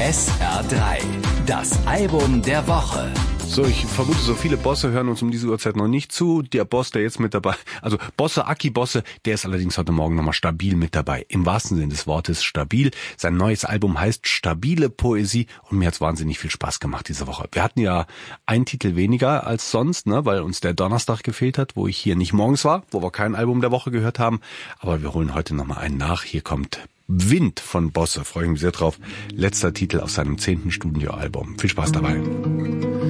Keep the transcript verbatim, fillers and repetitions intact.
S R drei, das Album der Woche. So, ich vermute, so viele Bosse hören uns um diese Uhrzeit noch nicht zu. Der Boss, der jetzt mit dabei, also Bosse, Aki Bosse, der ist allerdings heute Morgen nochmal stabil mit dabei. Im wahrsten Sinne des Wortes stabil. Sein neues Album heißt Stabile Poesie und mir hat's wahnsinnig viel Spaß gemacht diese Woche. Wir hatten ja einen Titel weniger als sonst, ne, weil uns der Donnerstag gefehlt hat, wo ich hier nicht morgens war, wo wir kein Album der Woche gehört haben. Aber wir holen heute nochmal einen nach. Hier kommt Wind von Bosse, freue ich mich sehr drauf. Letzter Titel aus seinem zehnten Studioalbum. Viel Spaß dabei.